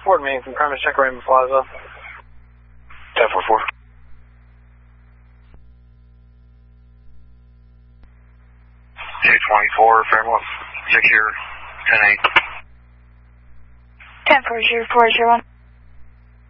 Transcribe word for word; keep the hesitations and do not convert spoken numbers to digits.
Ford Main from Crime Check Raymond Plaza. ten four four. two twenty-four, Fairmont, secure, ten eight. ten four zero four zero one.